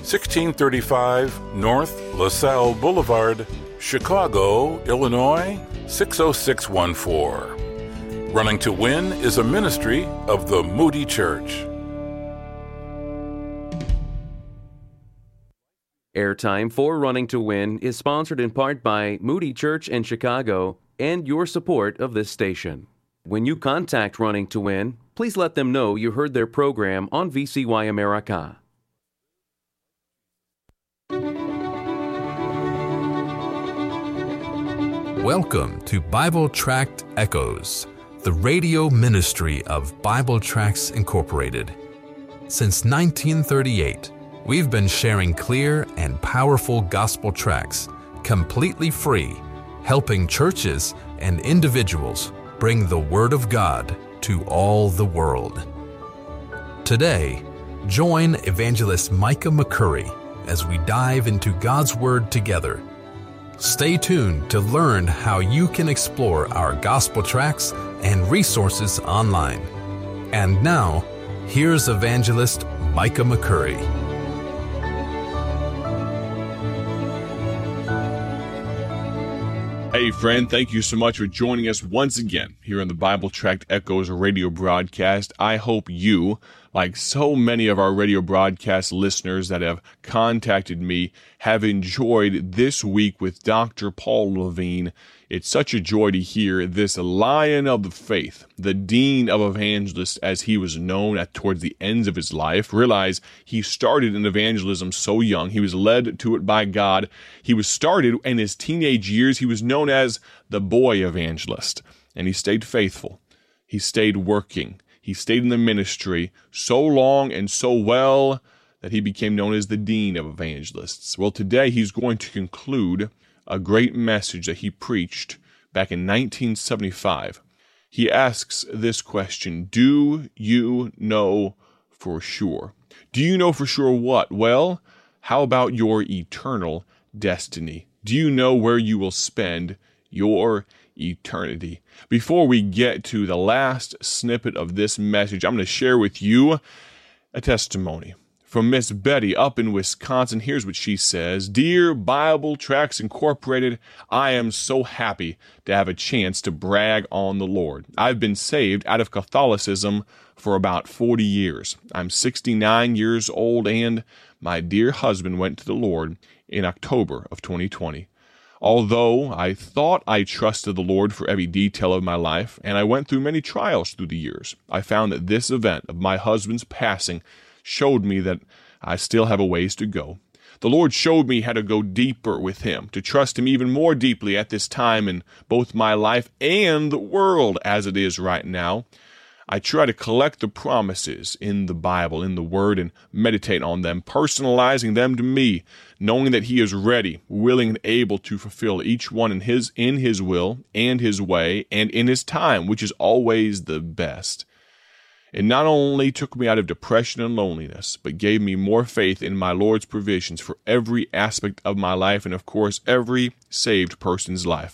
1635 North LaSalle Boulevard, Chicago, Illinois, 60614. Running to Win is a ministry of the Moody Church. Airtime for Running to Win is sponsored in part by Moody Church in Chicago and your support of this station. When you contact Running to Win, please let them know you heard their program on VCY America. Welcome to Bible Tract Echoes, the radio ministry of Bible Tracts Incorporated. Since 1938, we've been sharing clear and powerful gospel tracts, completely free, helping churches and individuals bring the Word of God to all the world. Today, join Evangelist Micah McCurry as we dive into God's Word together. Stay tuned to learn how you can explore our gospel tracts and resources online. And now, here's Evangelist Micah McCurry. Hey friend, thank you so much for joining us once again here on the Bible Tract Echoes radio broadcast. I hope you, like so many of our radio broadcast listeners that have contacted me, have enjoyed this week with Dr. Paul Levine. It's such a joy to hear this lion of the faith, the dean of evangelists as he was known towards the ends of his life. Realize he started in evangelism so young. He was led to it by God. He was started in his teenage years. He was known as the boy evangelist, and he stayed faithful. He stayed working. He stayed in the ministry so long and so well that he became known as the dean of evangelists. Well, today he's going to conclude a great message that he preached back in 1975. He asks this question: do you know for sure? Do you know for sure what? Well, how about your eternal destiny? Do you know where you will spend your eternity? Before we get to the last snippet of this message, I'm going to share with you a testimony from Miss Betty up in Wisconsin. Here's what she says. Dear Bible Tracts Incorporated, I am so happy to have a chance to brag on the Lord. I've been saved out of Catholicism for about 40 years. I'm 69 years old, and my dear husband went to the Lord in October of 2020. Although I thought I trusted the Lord for every detail of my life, and I went through many trials through the years, I found that this event of my husband's passing showed me that I still have a ways to go. The Lord showed me how to go deeper with Him, to trust Him even more deeply at this time in both my life and the world as it is right now. I try to collect the promises in the Bible, in the Word, and meditate on them, personalizing them to me, knowing that He is ready, willing, and able to fulfill each one in His will and His way and in His time, which is always the best. It not only took me out of depression and loneliness, but gave me more faith in my Lord's provisions for every aspect of my life and, of course, every saved person's life.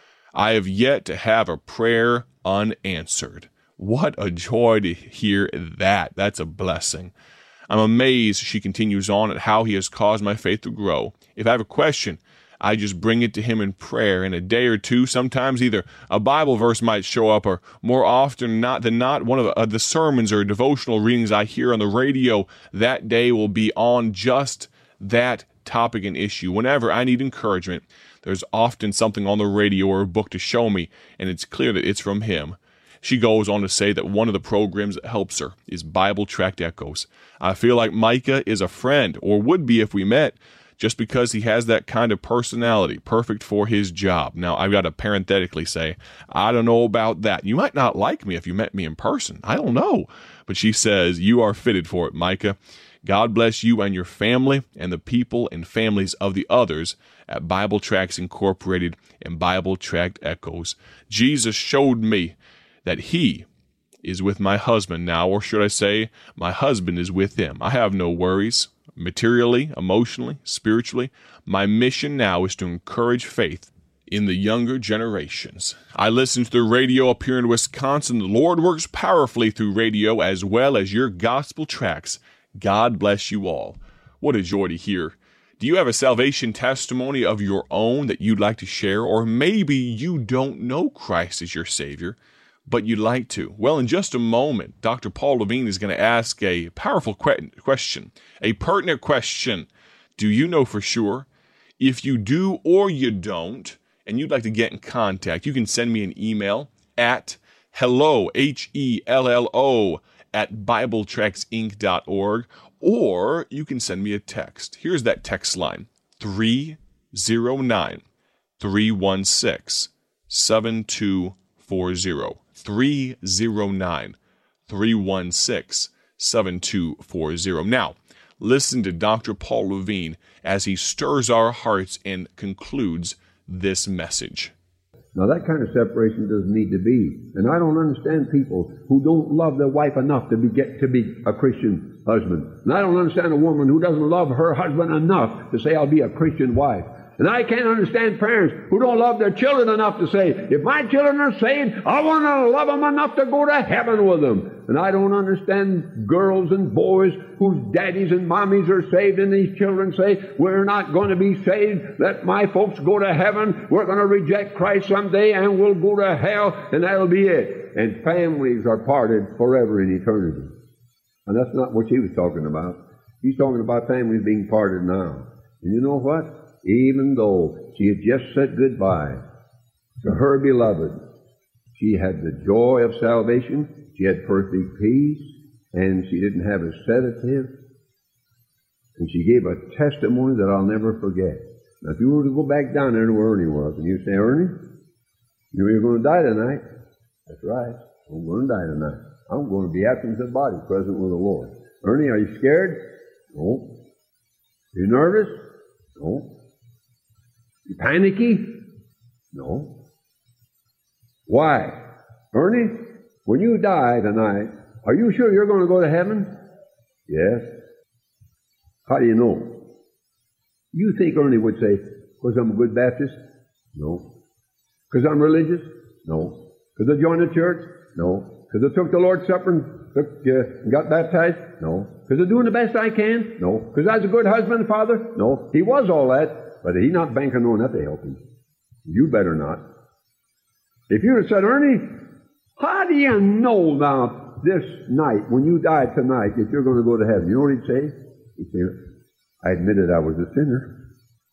I have yet to have a prayer unanswered. What a joy to hear that. That's a blessing. I'm amazed, she continues on, at how He has caused my faith to grow. If I have a question, I just bring it to Him in prayer. In a day or two, sometimes either a Bible verse might show up, or more often than not, one of the sermons or devotional readings I hear on the radio that day will be on just that topic and issue. Whenever I need encouragement, there's often something on the radio or a book to show me, and it's clear that it's from Him. She goes on to say that one of the programs that helps her is Bible Tract Echoes. I feel like Micah is a friend, or would be if we met, just because he has that kind of personality, perfect for his job. Now, I've got to parenthetically say, I don't know about that. You might not like me if you met me in person. I don't know. But she says, you are fitted for it, Micah. God bless you and your family and the people and families of the others at Bible Tracts Incorporated and Bible Tract Echoes. Jesus showed me that He is with my husband now, or should I say, my husband is with Him. I have no worries. Materially, emotionally, spiritually, my mission now is to encourage faith in the younger generations. I listen to the radio up here in Wisconsin. The Lord works powerfully through radio as well as your gospel tracts. God bless you all. What a joy to hear. Do you have a salvation testimony of your own that you'd like to share? Or maybe you don't know Christ as your Savior, but you'd like to. Well, in just a moment, Dr. Paul Levine is going to ask a powerful question, a pertinent question. Do you know for sure? If you do or you don't, and you'd like to get in contact, you can send me an email at hello, HELLO, at BibleTracksInc.org, or you can send me a text. Here's that text line, 309-316-7240. 309-316-7240. Now, listen to Dr. Paul Levine as he stirs our hearts and concludes this message. Now, that kind of separation doesn't need to be. And I don't understand people who don't love their wife enough to be a Christian husband. And I don't understand a woman who doesn't love her husband enough to say, I'll be a Christian wife. And I can't understand parents who don't love their children enough to say, if my children are saved, I want to love them enough to go to heaven with them. And I don't understand girls and boys whose daddies and mommies are saved, and these children say, we're not going to be saved. Let my folks go to heaven. We're going to reject Christ someday, and we'll go to hell, and that'll be it. And families are parted forever in eternity. And that's not what he was talking about. He's talking about families being parted now. And you know what? Even though she had just said goodbye to her beloved, she had the joy of salvation, she had perfect peace, and she didn't have a sedative, and she gave a testimony that I'll never forget. Now, if you were to go back down there to where Ernie was, and you say, Ernie, you know you're going to die tonight. That's right. I'm going to die tonight. I'm going to be absent of the body, present with the Lord. Ernie, are you scared? No. You nervous? No. You panicky? No. Why? Ernie, when you die tonight, are you sure you're going to go to heaven? Yes. How do you know? You think Ernie would say, because I'm a good Baptist? No. Because I'm religious? No. Because I joined the church? No. Because I took the Lord's Supper and got baptized? No. Because I'm doing the best I can? No. Because I was a good husband and father? No. He was all that. But he's not banking on that to help him. You better not. If you had said, Ernie, how do you know now this night, when you die tonight, that you're going to go to heaven? You know what he'd say? He'd say, I admitted I was a sinner.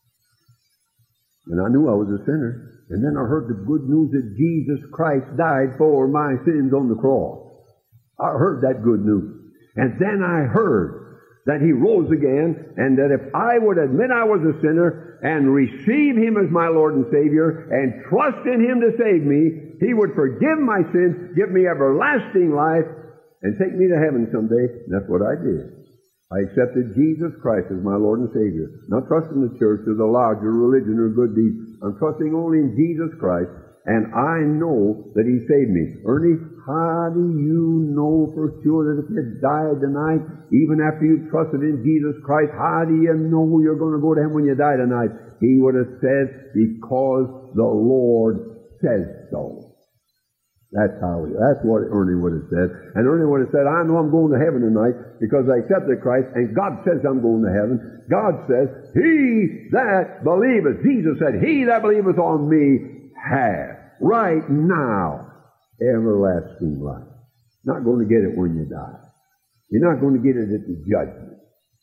And I knew I was a sinner. And then I heard the good news that Jesus Christ died for my sins on the cross. I heard that good news. And then I heard that he rose again, and that if I would admit I was a sinner and receive him as my Lord and Savior and trust in him to save me, he would forgive my sins, give me everlasting life, and take me to heaven someday. And that's what I did. I accepted Jesus Christ as my Lord and Savior. Not trusting the church or the lodge or religion or good deeds. I'm trusting only in Jesus Christ, and I know that he saved me. Ernie, how do you know for sure that if you died tonight, even after you trusted in Jesus Christ, how do you know you're going to go to heaven when you die tonight? He would have said, because the Lord says so. That's what Ernie would have said. And Ernie would have said, I know I'm going to heaven tonight because I accepted Christ, and God says I'm going to heaven. God says, he that believeth, Jesus said, he that believeth on me hath right now everlasting life. Not going to get it when you die. You're not going to get it at the judgment.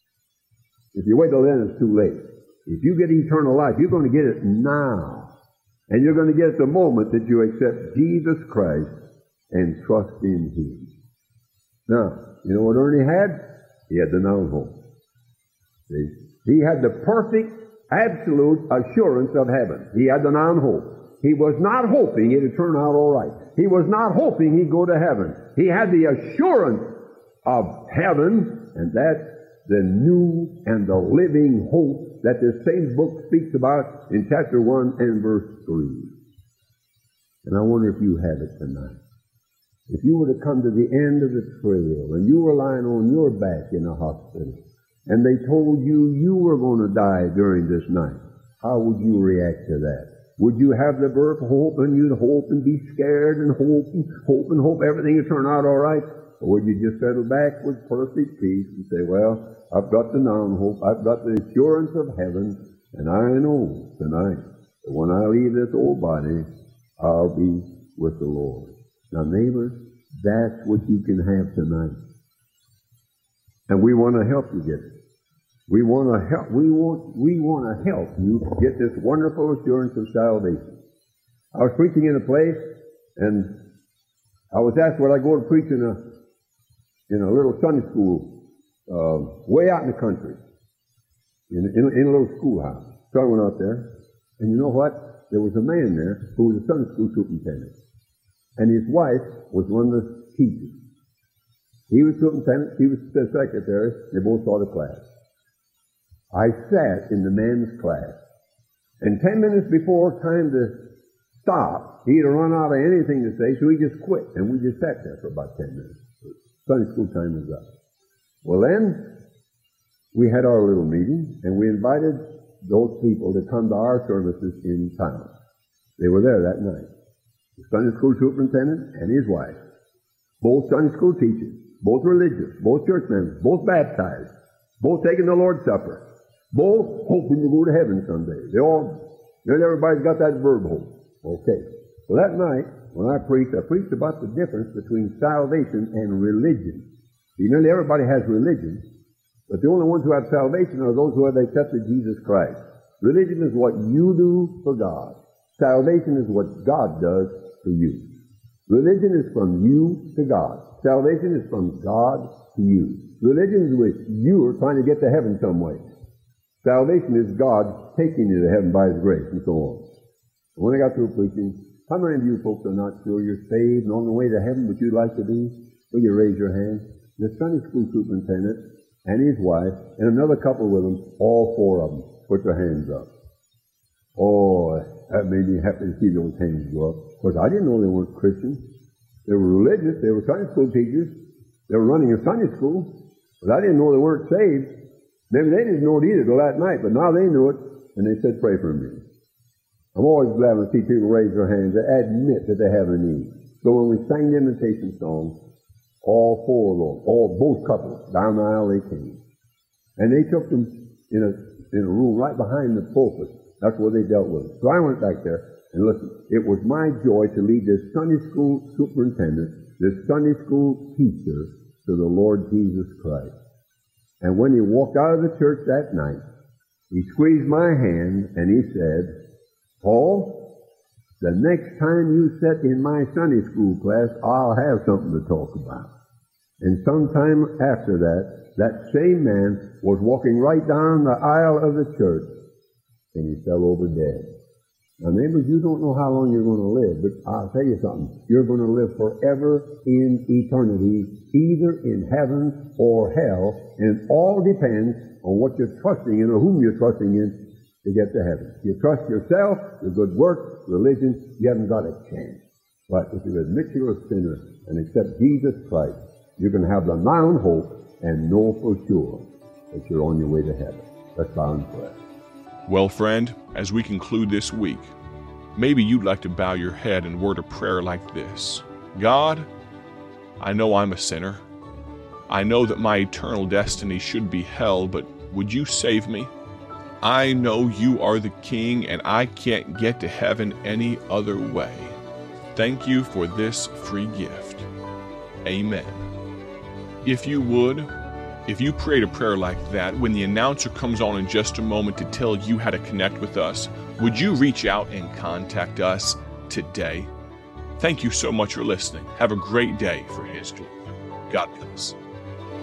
If you wait till then, it's too late. If you get eternal life, you're going to get it now. And you're going to get it the moment that you accept Jesus Christ and trust in him. Now, you know what Ernie had? He had the known hope. See? He had the perfect, absolute assurance of heaven. He had the known hope. He was not hoping it would turn out all right. He was not hoping he'd go to heaven. He had the assurance of heaven, and that's the new and the living hope that the same book speaks about in chapter 1 and verse 3. And I wonder if you have it tonight. If you were to come to the end of the trail and you were lying on your back in a hospital and they told you you were going to die during this night, how would you react to that? Would you have the birth hope and you'd hope and be scared and hope everything would turn out all right? Or would you just settle back with perfect peace and say, well, I've got the noun hope. I've got the assurance of heaven. And I know tonight that when I leave this old body, I'll be with the Lord. Now, neighbors, that's what you can have tonight. And we want to help you get it. We want to help you get this wonderful assurance of salvation. I was preaching in a place, and I was asked would I go to preach in a little Sunday school way out in the country, in a little schoolhouse. So I went out there, and you know what? There was a man there who was a Sunday school superintendent, and his wife was one of the teachers. He was superintendent, she was the secretary. They both taught a class. I sat in the men's class, and 10 minutes before time to stop, he'd run out of anything to say, so he just quit, and we just sat there for about 10 minutes. Sunday school time was up. Well, then, we had our little meeting, and we invited those people to come to our services in town. They were there that night. The Sunday school superintendent and his wife, both Sunday school teachers, both religious, both church members, both baptized, both taking the Lord's Supper, both hoping to go to heaven someday. Everybody's got that verb hope. Okay. Well, that night, when I preached about the difference between salvation and religion. See, nearly everybody has religion, but the only ones who have salvation are those who have accepted Jesus Christ. Religion is what you do for God. Salvation is what God does for you. Religion is from you to God. Salvation is from God to you. Religion is with you are trying to get to heaven some way. Salvation is God taking you to heaven by His grace and so on. When I got through preaching, how many of you folks are not sure you're saved and on the way to heaven, but you'd like to be? Will you raise your hand? The Sunday school superintendent and his wife and another couple with them, all four of them, put their hands up. Oh, that made me happy to see those hands go up. Of course, I didn't know they weren't Christians. They were religious. They were Sunday school teachers. They were running a Sunday school. But I didn't know they weren't saved. Maybe they didn't know it either till that night, but now they knew it, and they said, pray for me. I'm always glad when I see people raise their hands. They admit that they have a need. So when we sang the invitation song, all four of them, both couples, down the aisle they came. And they took them in a room right behind the pulpit. That's where they dealt with it. So I went back there, and listen, it was my joy to lead this Sunday school superintendent, this Sunday school teacher, to the Lord Jesus Christ. And when he walked out of the church that night, he squeezed my hand and he said, Paul, the next time you sit in my Sunday school class, I'll have something to talk about. And sometime after that same man was walking right down the aisle of the church and he fell over dead. Now, neighbors, you don't know how long you're going to live, but I'll tell you something. You're going to live forever in eternity, either in heaven or hell, and it all depends on what you're trusting in or whom you're trusting in to get to heaven. If you trust yourself, your good works, religion, you haven't got a chance. But if you admit you're a sinner and accept Jesus Christ, you're going to have the noun hope and know for sure that you're on your way to heaven. Let's bow in prayer. Well, friend, as we conclude this week, maybe you'd like to bow your head in word of prayer like this. God, I know I'm a sinner. I know that my eternal destiny should be hell, but would you save me? I know you are the King, and I can't get to heaven any other way. Thank you for this free gift. Amen. If you prayed a prayer like that, when the announcer comes on in just a moment to tell you how to connect with us, would you reach out and contact us today? Thank you so much for listening. Have a great day for history. God bless.